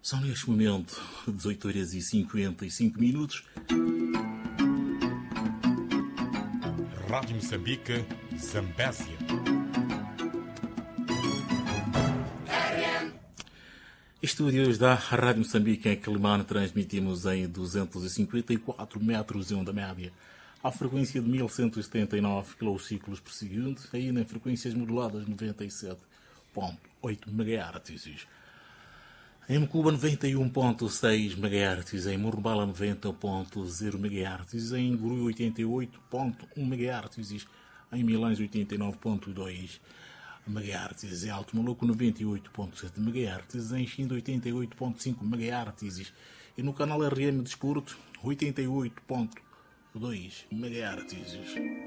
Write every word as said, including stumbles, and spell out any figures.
São neste momento dezoito horas e cinquenta e cinco minutos. Rádio Moçambique, Zambésia. Estúdios da Rádio Moçambique em Quelimane transmitimos em duzentos e cinquenta e quatro metros de onda média, à frequência de mil cento e setenta e nove quilociclos por segundo, ainda em frequências moduladas noventa e sete vírgula oito megahertz. Em Mocuba noventa e um vírgula seis megahertz, em Morumbala noventa vírgula zero megahertz, em Guru oitenta e oito vírgula um megahertz, em Milães oitenta e nove vírgula dois megahertz, em Alto Maluco noventa e oito vírgula sete megahertz, em Xinda oitenta e oito vírgula cinco megahertz e no canal R M Desporto oitenta e oito vírgula dois megahertz.